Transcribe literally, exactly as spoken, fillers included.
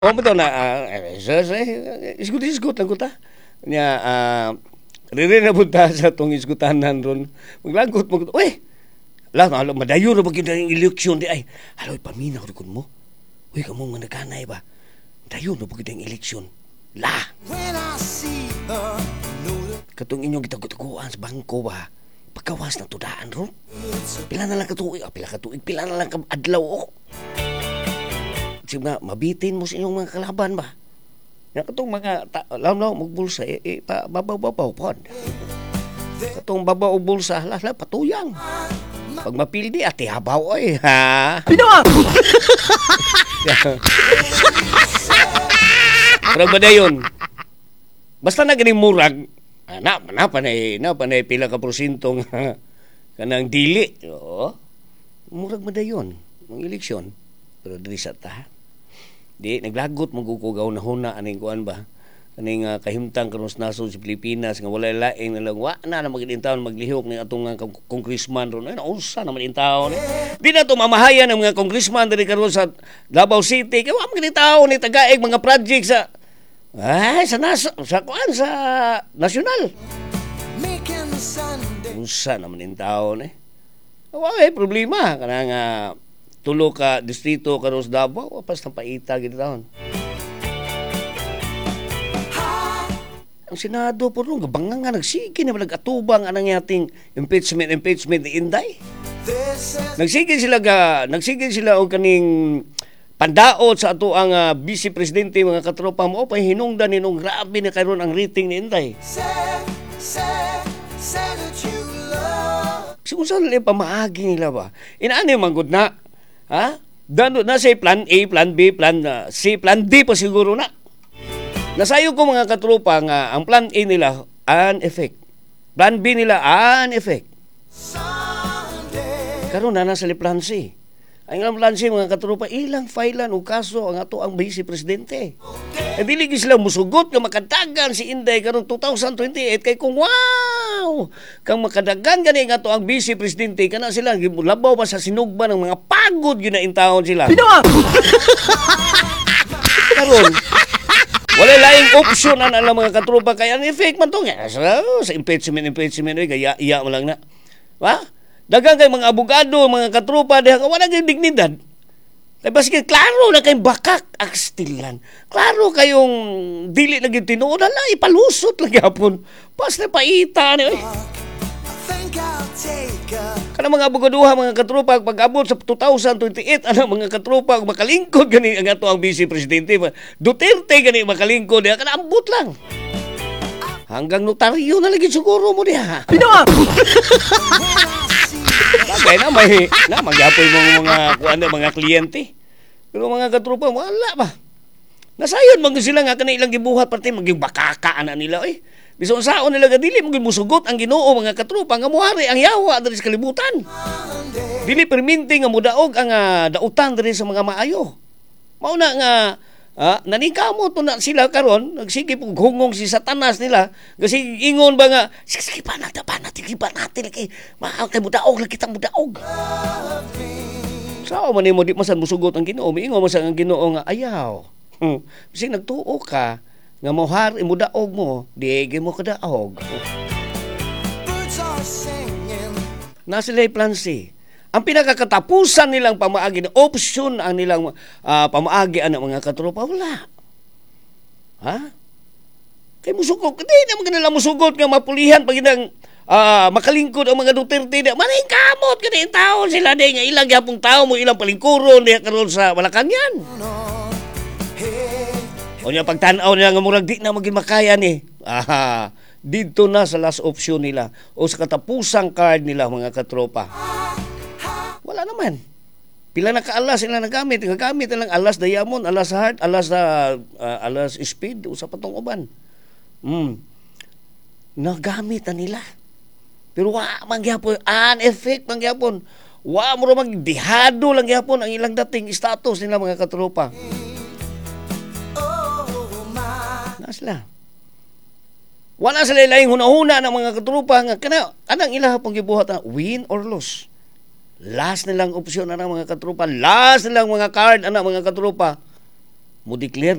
Oo mo na, ah, eh, sa sa isgot-isgot lang ko ta. Nya, ah, riri na punta sa tong isgutanan ron. Maglagot mo, uy, la, alam, madayo na ba kita yung eleksyon di ay. Aloy, paminaw rin mo. Uy, kamong managanay ba? Madayo na ba kita yung eleksyon? La! Katong inyong gitagutuguan sa bangko ba? Pagkawas na tudaan ron. Pila na lang katuig, ah, pila katuig, pila na lang adlaw o. Nga, mabitin mo sa inyong mga kalaban ba? Nga katong mga, alam-alam, magbulsa, eh, eh pa, babaw-babaw po. Katong babaw o bulsa, hala, patuyang. Pag mapildi, ati habaw, oy, ha? Pinawang! Parang ba na yun? Basta na ganing murag, ah, na, na, panay, na, panay, pila ka prosintong, kanang dili. Oo. Murag ba na yun? Ang eleksyon. Pero dili sa ta. Di, naglagot magkukugaw na huna, aning kuan ba? Aning uh, kahimtang karon sa nasod sa Pilipinas, nga wala laing na lang, wa na na magintawon maglihok ng atong uh, congressman ron. Ay, naunsa naman intawon. Eh. Di na to mamahayan ng mga congressman diri karon sa Davao City. Kaya wa magintawon ni tagaig mga project sa ay, sa nasa, sa kuan sa nasyonal. Unsa naman intawon eh. Wa ay problema kanang uh, tulo ka distrito karon sa Davao, wapas na paita gid taon. Ang Senado po ron, gabangan nga nagsige na nag-atubang anang yating impeachment, impeachment ni Inday. Nagsige sila ga, nagsige sila og kaning pandaot sa ato ang uh, Vice Presidente mga katropa mo pa hinungdan ninong grabe na karon ang rating ni Inday. Siguro sa nila pamaagi nila ba? Inaano yung manggod na? Ha? Dano na say plan A, plan B, plan uh, C, plan D pa siguro na. Nasayo ko mga katropa nga ang plan A nila an effect. Plan B nila an effect. Karon na nasa plan C. Ang ilang plan C mga katropa ilang filean og kaso ang ato ang Vice Presidente. E dili gi sila musugot nga makadagan si Inday karon twenty twenty-eight kay kung wow kang makadagan gani nga ato ang Vice Presidente kana sila labaw pa sa sinugba ng mga pagod gyud na intawon sila. Pinawang! Karon wala laing option an alang mga katropa kaya ang effect man to nga sa, sa impeachment impeachment ay gaya iya mo lang na. Ha? Dagang kay mga abogado, mga katropa diha wala kay dignidad. Kay baski klaro na kay bakak akstilan. Klaro kayong dili lagi tinuod na ipalusot lagi hapon. Pas na paita ni. Kana mga abogaduha mga katropa pag-abot sa twenty twenty-eight ana mga katropa makalingkod gani ang ato ang Vice Presidente Duterte gani makalingkod diha kana ambot lang. Hanggang notaryo na lagi siguro mo diha. Pinawang! Bagay na may na magyapoy mo mga kuan mga kliyente. Pero mga katropa wala ba. Nasayon man sila nga kanay ilang gibuhat parte maging bakaka ana nila eh. Bisan saon nila gadili mo musugot ang Ginoo mga katropa nga muhari ang yawa diri sa kalibutan. Dili perminti nga mudaog ang uh, dautan diri sa mga maayo. Mao na nga Ah, naningkamot to na sila karon nagsige pug hungong si Satanas nila kasi ingon ba nga sige pa natin pa natin pa natin kay maaw kay mudaog lang kita mudaog sao man mo di masan musugot ang Ginoo ingon mo sa ang Ginoo nga ayaw hmm. Bising nagtuo ka nga mohar mudaog mo diege mo kadaog na sila plan C. Ang pinakakatapusan nilang pamaagi na option ang nilang uh, pamaagi ang mga katropa wala. Ha? Kay musugot, hindi naman kanila musugot nga mapulihan pag inang uh, makalingkod ang mga Duterte. Maring kamot kani tao sila di nga ilang yapong tao mo ilang palingkuron diha karon sa Malacañang. O niya pagtanaw nila nga murag di na maging makaya ni. Aha, dito na sa last option nila o sa katapusang card nila mga katropa. Wala naman. Pila na ka-alas sila nagamit. Nagamit na lang alas diamond, alas heart, alas uh, uh, alas speed, usa pa tong uban. Mm. Nagamit na nila. Pero wa man gyapon an effect man gyapon. Wa mo ra magdihado lang gyapon ang ilang dating status nila mga katropa. Nasla. Wala sila laing hunahuna ng mga katropa nga kana anang ilaha pong gibuhat na win or loss. Last nilang opsyon na mga katropa. Last nilang mga card, anak mga katropa. mo declare